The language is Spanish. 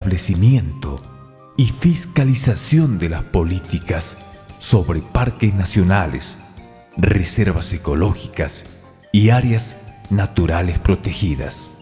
establecimiento y fiscalización de las políticas sobre parques nacionales, reservas ecológicas y áreas naturales protegidas.